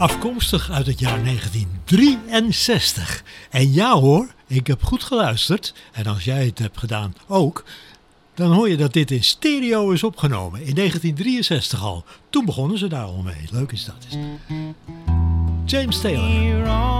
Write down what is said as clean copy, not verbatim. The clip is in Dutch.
Afkomstig uit het jaar 1963. En ja hoor, ik heb goed geluisterd. En als jij het hebt gedaan ook, dan hoor je dat dit in stereo is opgenomen. In 1963 al. Toen begonnen ze daar al mee. Leuk is dat. James Taylor.